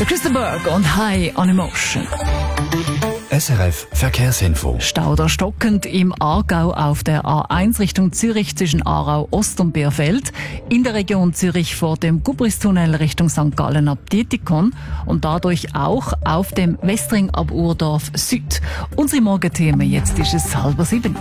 Der Christa Berg und High on Emotion. SRF Verkehrsinfo. Stauder stockend im Aargau auf der A1 Richtung Zürich zwischen Aarau Ost und Bierfeld. In der Region Zürich vor dem Gubristunnel Richtung St. Gallen ab Dietikon und dadurch auch auf dem Westring ab Urdorf Süd. Unsere Morgenthemen, jetzt ist es 6:30.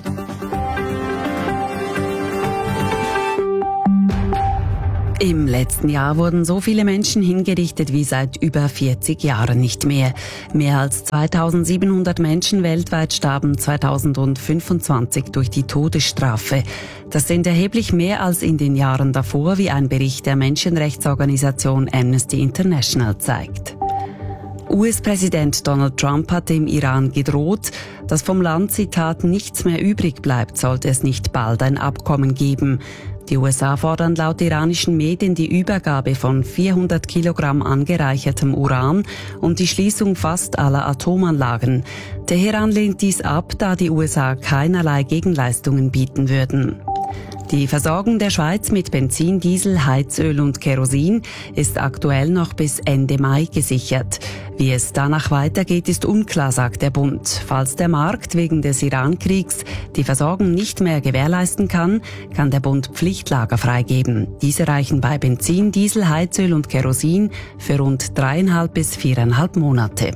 Im letzten Jahr wurden so viele Menschen hingerichtet wie seit über 40 Jahren nicht mehr. Mehr als 2700 Menschen weltweit starben 2025 durch die Todesstrafe. Das sind erheblich mehr als in den Jahren davor, wie ein Bericht der Menschenrechtsorganisation Amnesty International zeigt. US-Präsident Donald Trump hat dem Iran gedroht, dass vom Land, Zitat, nichts mehr übrig bleibt, sollte es nicht bald ein Abkommen geben. Die USA fordern laut iranischen Medien die Übergabe von 400 Kilogramm angereichertem Uran und die Schließung fast aller Atomanlagen. Teheran lehnt dies ab, da die USA keinerlei Gegenleistungen bieten würden. Die Versorgung der Schweiz mit Benzin, Diesel, Heizöl und Kerosin ist aktuell noch bis Ende Mai gesichert. Wie es danach weitergeht, ist unklar, sagt der Bund. Falls der Markt wegen des Iran-Kriegs die Versorgung nicht mehr gewährleisten kann, kann der Bund Pflichtlager freigeben. Diese reichen bei Benzin, Diesel, Heizöl und Kerosin für rund 3,5 bis 4,5 Monate.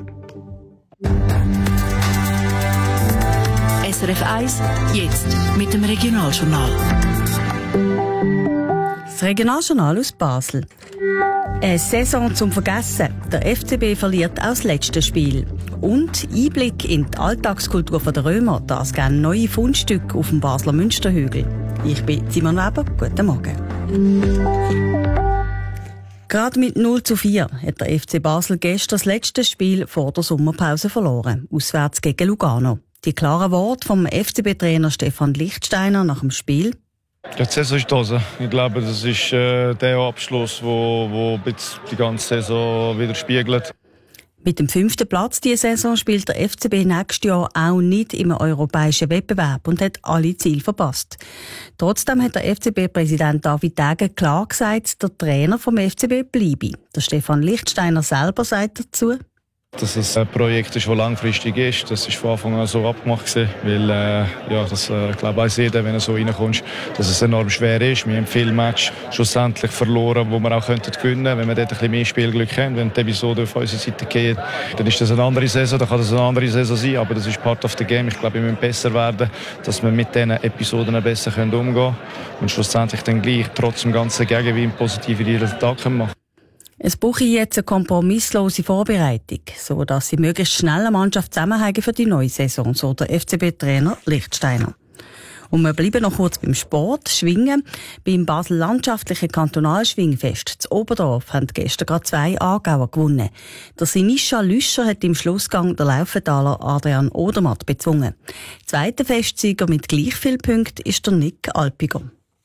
SRF 1, jetzt mit dem Regionaljournal. Das Regionaljournal aus Basel. Eine Saison zum Vergessen. Der FCB verliert auch das letzte Spiel. Und Einblick in die Alltagskultur der Römer, das geben neue Fundstücke auf dem Basler Münsterhügel. Ich bin Simon Weber, guten Morgen. Gerade mit 0:4 hat der FC Basel gestern das letzte Spiel vor der Sommerpause verloren, auswärts gegen Lugano. Die klaren Worte vom FCB-Trainer Stefan Lichtsteiner nach dem Spiel. Ja, die Saison ist da. Ich glaube, das ist der Abschluss, der die ganze Saison widerspiegelt. Mit dem 5. Platz diese Saison spielt der FCB nächstes Jahr auch nicht im europäischen Wettbewerb und hat alle Ziele verpasst. Trotzdem hat der FCB-Präsident David Degen klar gesagt, der Trainer vom FCB bleibe. Der Stefan Lichtsteiner selber sagt dazu: Dass es ein Projekt ist, das langfristig ist. Das war von Anfang an so abgemacht. Weil, das glaube ich jeder, wenn du so reinkommst, dass es enorm schwer ist. Wir haben viele Matches schlussendlich verloren, wo wir auch gewinnen könnten, wenn wir dort ein bisschen mehr Spielglück haben. Wenn die Episode auf unsere Seite geht, dann ist das eine andere Saison, dann kann das eine andere Saison sein, aber das ist part of the game. Ich glaube, wir müssen besser werden, dass wir mit diesen Episoden besser umgehen können und schlussendlich dann gleich trotz dem ganzen Gegenwind positive Resultate machen. Es brauche jetzt eine kompromisslose Vorbereitung, so dass sie möglichst schnell eine Mannschaft zusammenhalten für die neue Saison, so der FCB-Trainer Lichtsteiner. Und wir bleiben noch kurz beim Sport. Schwingen. Beim Basel Landschaftlichen Kantonalschwingfest zu Oberdorf haben gestern gerade 2 Aargauer gewonnen. Der Sinischa Lüscher hat im Schlussgang der Laufetaler Adrian Odermatt bezwungen. Zweiter Festsieger mit gleich viel Punkten ist der Nick Alpiger.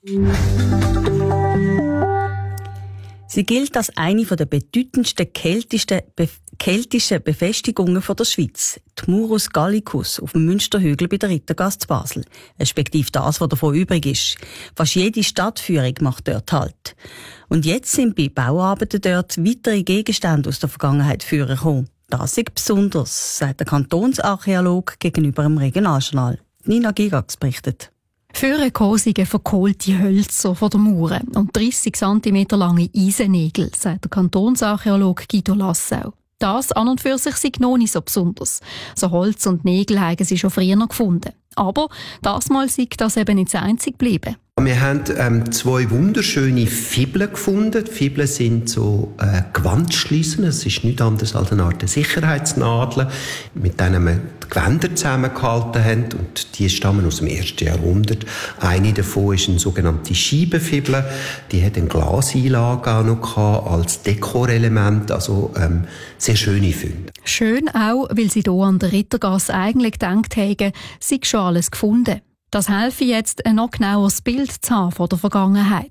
Sie gilt als eine der bedeutendsten keltischen Befestigungen der Schweiz. Die Murus Gallicus auf dem Münsterhügel bei der Rittergasse zu Basel. Respektive das, was davon übrig ist. Fast jede Stadtführung macht dort Halt. Und jetzt sind bei Bauarbeiten dort weitere Gegenstände aus der Vergangenheit vorgekommen. Das ist besonders, sagt der Kantonsarchäolog gegenüber dem Regionaljournal. Nina Gigax berichtet. Führen kosige verkohlte Hölzer von der Mauer und 30 cm lange Eisennägel, sagt der Kantonsarchäolog Guido Lassau. Das an und für sich sei noch nicht so besonders. So Holz und Nägel haben sie schon früher noch gefunden. Aber das Mal sei das eben nicht das einzige geblieben. Wir haben 2 wunderschöne Fibeln gefunden. Die Fibeln sind so Gewandschliessen. Es ist nichts anderes als eine Art Sicherheitsnadel, mit denen wir die Gewänder zusammengehalten haben. Und die stammen aus dem 1. Jahrhundert. Eine davon ist eine sogenannte Scheibenfibel. Die hat eine Glaseinlage auch noch gehabt, als Dekorelement. Also sehr schöne Funde. Schön auch, weil sie hier an der Rittergasse eigentlich gedacht haben, sei schon alles gefunden. Das helfe jetzt, ein noch genaueres Bild zu haben von der Vergangenheit.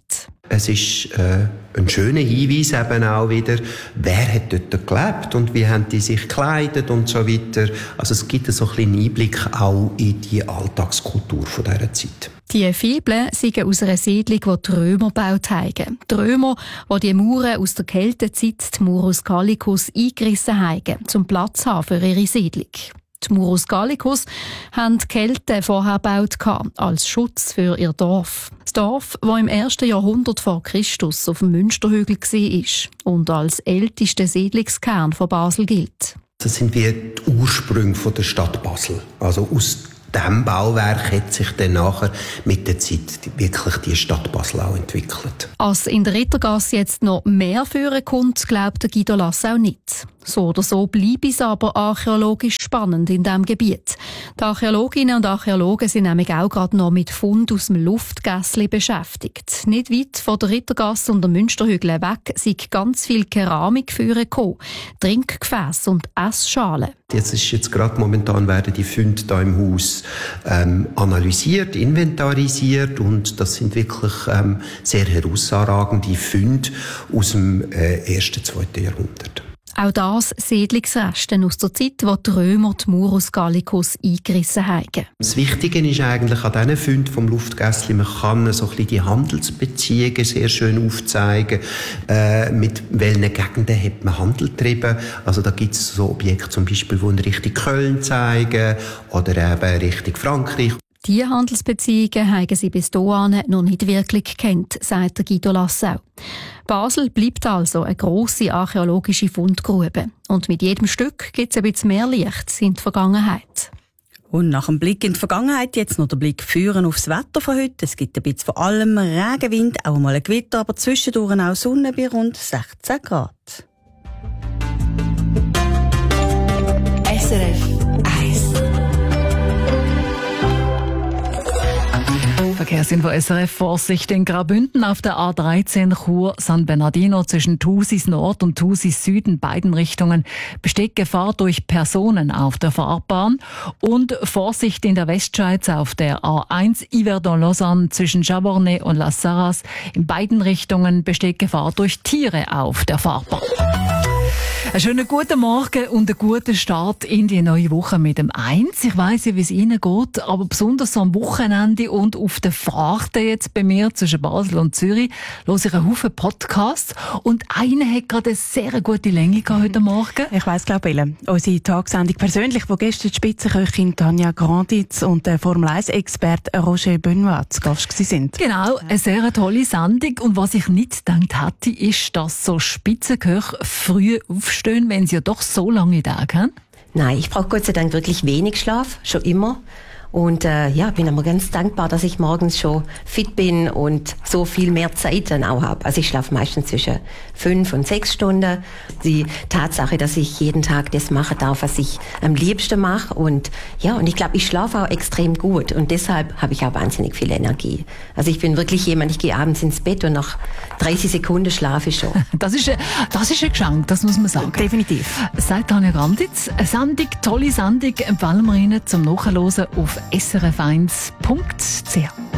Es ist ein schöner Hinweis eben auch wieder, wer hat dort gelebt und wie haben die sich gekleidet und so weiter. Also es gibt so ein bisschen Einblick auch in die Alltagskultur von dieser Zeit. Die Fibeln sind aus einer Siedlung, die die Römer gebaut haben. Die Römer, die die Mauern aus der Keltezeit, die Murus Gallicus, eingerissen haben, zum Platz haben für ihre Siedlung. Die Murus Gallicus haben die Kelten vorher gebaut als Schutz für ihr Dorf. Das Dorf, das im 1. Jahrhundert vor Christus auf dem Münsterhügel war und als ältester Siedlungskern von Basel gilt. Das sind wie die Ursprünge von der Stadt Basel. Also aus diesem Bauwerk hat sich dann nachher mit der Zeit wirklich die Stadt Basel auch entwickelt. Als in der Rittergasse jetzt noch mehr führen kommt, glaubt Guido Lassau nicht. So oder so bleibt es aber archäologisch spannend in diesem Gebiet. Die Archäologinnen und Archäologen sind nämlich auch gerade noch mit Fund aus dem Luftgässli beschäftigt. Nicht weit von der Rittergasse und der Münsterhügel weg sind ganz viel Keramik gekommen, Trinkgefäße und Essschalen. Jetzt gerade momentan werden die Funde hier im Haus analysiert, inventarisiert und das sind wirklich sehr herausragende Funde aus dem 1. und 2. Jahrhundert. Auch das Siedlungsreste aus der Zeit, wo die Römer die Murus Gallicus eingerissen haben. Das Wichtige ist eigentlich an diesen Funden vom Luftgässli, man kann so ein bisschen die Handelsbeziehungen sehr schön aufzeigen. Mit welchen Gegenden hat man Handel getrieben? Also da gibt es so Objekte zum Beispiel, die in Richtung Köln zeigen oder eben Richtung Frankreich. Diese Handelsbeziehungen haben sie bis dahin noch nicht wirklich gekannt, sagt Guido Lassau. Basel bleibt also eine grosse archäologische Fundgrube. Und mit jedem Stück gibt es ein bisschen mehr Licht in die Vergangenheit. Und nach dem Blick in die Vergangenheit jetzt noch der Blick führen aufs Wetter von heute. Es gibt ein bisschen von allem Regen, Wind, auch mal ein Gewitter, aber zwischendurch auch Sonne bei rund 16 Grad. SRF 1. Verkehrsinfo SRF. Vorsicht in Graubünden auf der A13 Chur-San Bernardino zwischen Thusis Nord und Thusis Süd in beiden Richtungen besteht Gefahr durch Personen auf der Fahrbahn. Und Vorsicht in der Westschweiz auf der A1 Yverdon-Lausanne zwischen Chabornay und Las Sarras. In beiden Richtungen besteht Gefahr durch Tiere auf der Fahrbahn. Einen schönen guten Morgen und einen guten Start in die neue Woche mit dem 1. Ich weiss ja, wie es Ihnen geht, aber besonders so am Wochenende und auf der Fahrt jetzt bei mir zwischen Basel und Zürich höre ich einen Haufen Podcasts und einer hat gerade eine sehr gute Länge gehabt heute Morgen. Ich weiss, glaube ich, unsere Tagsendung persönlich, wo gestern die Spitzenköchin Tanja Granditz und der Formel-1-Experte Roger Benoit zu Gast sind. Genau, eine sehr tolle Sendung und was ich nicht gedacht hätte, ist, dass so Spitzenköche früh aufstehen, wenn sie ja doch so lange Tage haben? Nein, ich brauche Gott sei Dank wirklich wenig Schlaf, schon immer. Und bin aber ganz dankbar, dass ich morgens schon fit bin und so viel mehr Zeit dann auch habe. Also ich schlafe meistens zwischen 5 und 6 Stunden. Die Tatsache, dass ich jeden Tag das machen darf, was ich am liebsten mache. Und ich glaube, ich schlafe auch extrem gut. Und deshalb habe ich auch wahnsinnig viel Energie. Also ich bin wirklich jemand, ich gehe abends ins Bett und nach 30 Sekunden schlafe ich schon. Das ist ein Geschenk, das muss man sagen. Definitiv. Sagt Tanja Granditz, eine Sendung, tolle Sendung, empfehlen wir Ihnen zum Nachhören auf srf1.ch.